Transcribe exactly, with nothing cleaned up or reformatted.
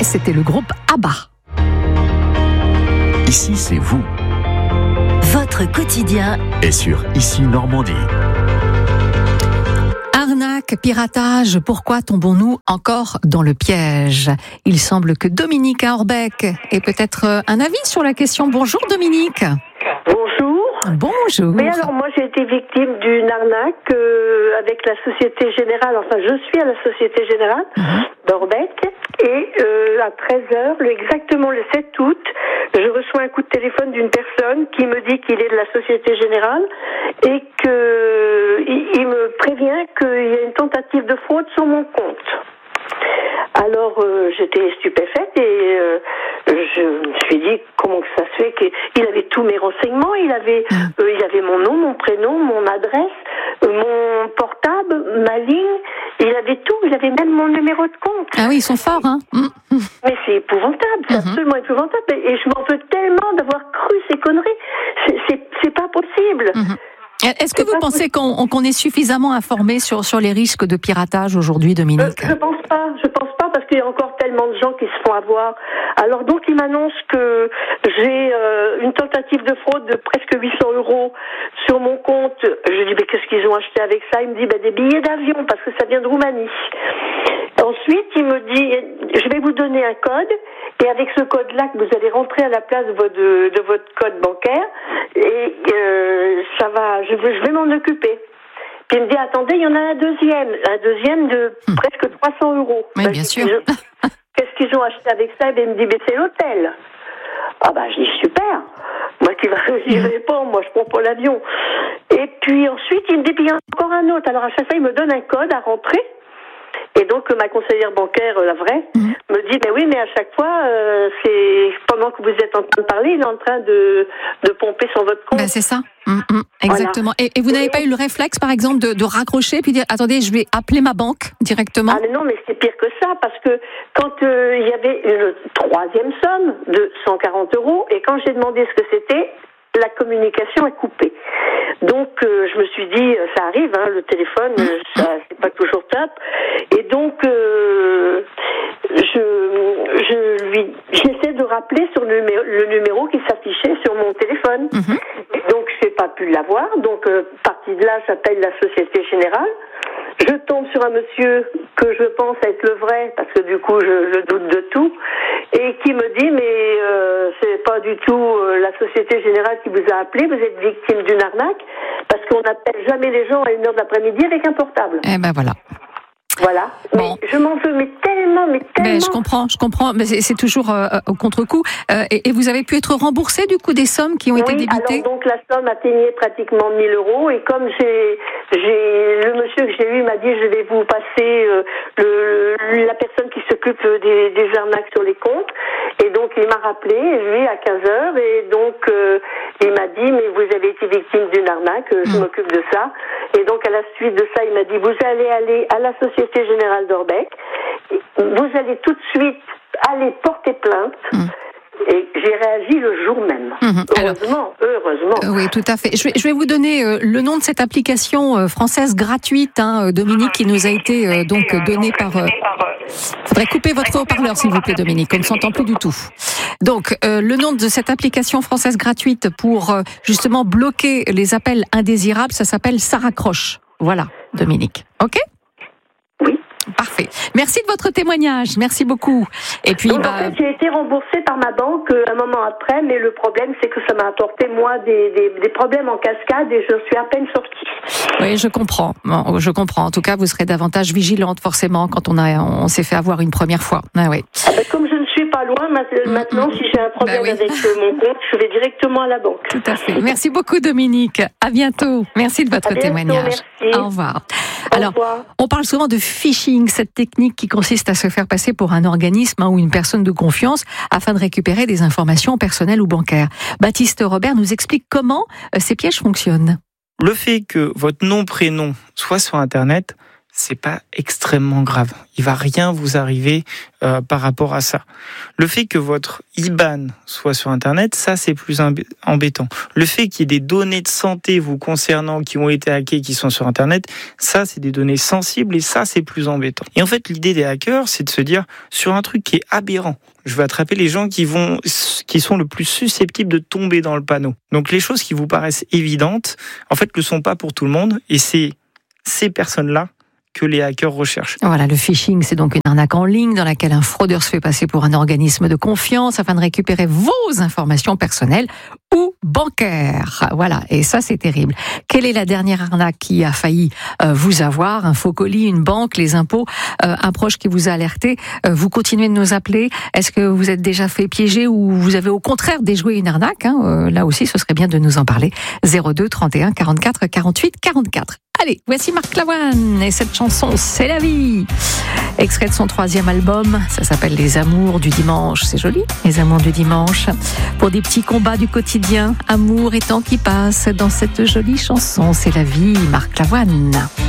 c'était le groupe ABBA. Ici, c'est vous. Votre quotidien Et sur Ici Normandie. Arnaque, piratage, pourquoi tombons-nous encore dans le piège ? Il semble que Dominique à Orbec ait peut-être un avis sur la question. Bonjour Dominique. Bonjour. Bonjour. Mais alors moi j'ai été victime d'une arnaque euh, avec la Société Générale, enfin je suis à la Société Générale mmh. d'Orbec et euh, à treize heures, le, exactement le sept août, je reçois un coup de téléphone d'une personne qui me dit qu'il est de la Société Générale et que il, il me prévient qu'il y a une tentative de fraude sur mon compte. Alors euh, j'étais stupéfaite et euh, je me suis dit comment que ça se fait qu'il avait tous mes renseignements, il avait euh, il avait mon nom, mon prénom, mon adresse, euh, mon portable, ma ligne, il avait tout, il avait même mon numéro de compte. Ah oui, ils sont forts, hein. Mais c'est épouvantable, c'est mm-hmm. absolument épouvantable et je m'en veux tellement d'avoir cru ces conneries, c'est c'est, c'est pas possible. Mm-hmm. Est-ce que c'est vous pensez qu'on, qu'on est suffisamment informé sur, sur les risques de piratage aujourd'hui, Dominique ? euh, Je pense pas, je pense pas parce qu'il y a encore tellement de gens qui se font avoir. Alors donc il m'annonce que j'ai euh, une tentative de fraude de presque huit cents euros sur mon compte. Je dis mais qu'est-ce qu'ils ont acheté avec ça ? Il me dit ben, des billets d'avion parce que ça vient de Roumanie. Ensuite il me dit je vais vous donner un code. Et avec ce code-là que vous allez rentrer à la place de votre, de, de votre code bancaire, et euh, ça va, je vais, je vais m'en occuper. Puis il me dit attendez, il y en a un deuxième, un deuxième de hum. presque trois cents euros. Oui, ben, bien sûr. Je, qu'est-ce qu'ils ont acheté avec ça ? Et il me dit ben, c'est l'hôtel. Ah bah je dis super. Moi qui va, j'y vais pas, moi je prends pas l'avion. Et puis ensuite il me dit puis il y en a encore un autre. Alors à chaque fois il me donne un code à rentrer. Et donc ma conseillère bancaire, la vraie, mmh. me dit mais oui mais à chaque fois euh, c'est pendant que vous êtes en train de parler, il est en train de de pomper sur votre compte. Ben c'est ça, mmh, mmh, exactement. Voilà. Et, et vous n'avez pas eu le réflexe par exemple de, de raccrocher puis dire attendez je vais appeler ma banque directement ? Ah mais non mais c'est pire que ça parce que quand euh, il y avait une troisième somme de cent quarante euros et quand j'ai demandé ce que c'était, la communication est coupée. Donc euh, je me suis dit ça arrive hein, le téléphone mmh. ça c'est pas toujours top et donc euh, je je lui j'essaie de rappeler sur le numéro, le numéro qui s'affichait sur mon téléphone mmh. et donc j'ai pas pu l'avoir donc euh, partie de là j'appelle la Société Générale. Je tombe sur un monsieur que je pense être le vrai, parce que du coup je, je doute de tout, et qui me dit mais euh, c'est pas du tout euh, la Société Générale qui vous a appelé, vous êtes victime d'une arnaque, parce qu'on n'appelle jamais les gens à une heure de l'après-midi avec un portable. Eh ben voilà. Voilà, bon. Mais je m'en veux, mais tellement, mais tellement. Mais je comprends, je comprends, mais c'est, c'est toujours euh, au contre-coup. Euh, et, et vous avez pu être remboursé du coup des sommes qui ont oui, été débitées ? Alors donc la somme atteignait pratiquement mille euros et comme j'ai, j'ai le monsieur que j'ai eu m'a dit je vais vous passer euh, le, la personne qui s'occupe des, des arnaques sur les comptes et donc il m'a rappelé lui à quinze heures et donc euh, il m'a dit mais vous avez été victime d'une arnaque, je mmh. m'occupe de ça et donc à la suite de ça il m'a dit vous allez aller à la Société Générale d'Orbec, vous allez tout de suite aller porter plainte. Mmh. Et j'ai réagi le jour même. Mmh. Heureusement, Alors, heureusement. Euh, oui, tout à fait. Je vais, je vais vous donner euh, le nom de cette application euh, française gratuite, hein, Dominique, qui nous a été euh, donc donnée par. Euh... Faudrait couper votre haut-parleur, s'il vous plaît, Dominique. On ne s'entend plus du tout. Donc, euh, le nom de cette application française gratuite pour euh, justement bloquer les appels indésirables, ça s'appelle Ça raccroche. Voilà, Dominique. Ok ? Oui. Parfait. Merci de votre témoignage. Merci beaucoup. Et puis, Donc, bah... en fait, j'ai été remboursée par ma banque euh, un moment après, mais le problème, c'est que ça m'a apporté, moi, des, des, des problèmes en cascade et je suis à peine sortie. Oui, je comprends. Bon, je comprends. En tout cas, vous serez davantage vigilante, forcément, quand on a, on s'est fait avoir une première fois. Ah, oui. Ah ben, comme je ne suis pas loin, maintenant, mmh, si j'ai un problème bah oui. avec mon compte, je vais directement à la banque. Tout à fait. Merci beaucoup, Dominique. À bientôt. Merci de votre à bientôt, témoignage. Merci. Au revoir. Au Alors, revoir. On parle souvent de phishing, cette technique qui consiste à se faire passer pour un organisme hein, ou une personne de confiance afin de récupérer des informations personnelles ou bancaires. Baptiste Robert nous explique comment euh, ces pièges fonctionnent. Le fait que votre nom, prénom soit sur Internet, c'est pas extrêmement grave. Il va rien vous arriver euh, par rapport à ça. Le fait que votre I B A N soit sur Internet, ça c'est plus embêtant. Le fait qu'il y ait des données de santé vous concernant qui ont été hackées, qui sont sur Internet, ça c'est des données sensibles et ça c'est plus embêtant. Et en fait, l'idée des hackers, c'est de se dire sur un truc qui est aberrant, je vais attraper les gens qui vont, qui sont le plus susceptibles de tomber dans le panneau. Donc les choses qui vous paraissent évidentes, en fait, ne le sont pas pour tout le monde et c'est ces personnes-là que les hackers recherchent. Voilà, le phishing, c'est donc une arnaque en ligne dans laquelle un fraudeur se fait passer pour un organisme de confiance afin de récupérer vos informations personnelles ou bancaires. Voilà, et ça c'est terrible. Quelle est la dernière arnaque qui a failli euh, vous avoir? Un faux colis, une banque, les impôts, euh, un proche qui vous a alerté. Euh, vous continuez de nous appeler. Est-ce que vous êtes déjà fait piéger ou vous avez au contraire déjoué une arnaque, hein? euh, Là aussi, ce serait bien de nous en parler. zéro deux trente et un quarante-quatre quarante-huit quarante-quatre. Allez, voici Marc Lavoine et cette chanson, c'est la vie. Extrait de son troisième album, ça s'appelle Les Amours du Dimanche. C'est joli, Les Amours du Dimanche. Pour des petits combats du quotidien, amour et temps qui passe, dans cette jolie chanson, c'est la vie, Marc Lavoine.